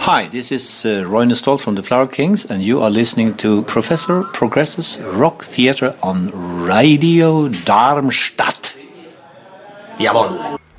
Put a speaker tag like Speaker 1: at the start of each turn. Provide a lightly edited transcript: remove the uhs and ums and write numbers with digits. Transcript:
Speaker 1: Hi, this is Roine Stoll from the Flower Kings, and you are listening to Professor Progress's Rock Theatre on Radio Darmstadt. Jawohl!